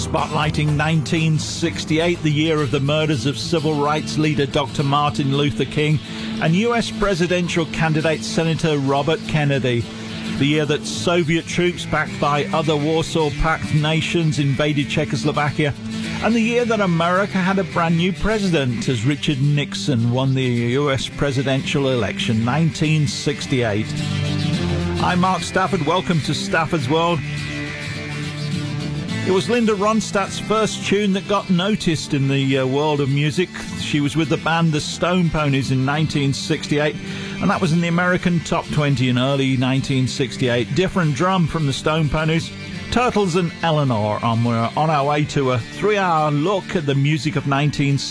spotlighting 1968, the year of the murders of civil rights leader Dr. Martin Luther King and U.S. presidential candidate Senator Robert Kennedy. The year that Soviet troops backed by other Warsaw Pact nations invaded Czechoslovakia. And the year that America had a brand new president as Richard Nixon won the U.S. presidential election, 1968. I'm Mark Stafford. Welcome to Stafford's World. It was Linda Ronstadt's first tune that got noticed in the world of music. She was with the band The Stone Ponies in 1968, and that was in the American Top 20 in early 1968. Different drum from The Stone Ponies. Turtles and Eleanor, and we're on our way to a 3-hour look at the music of 1968.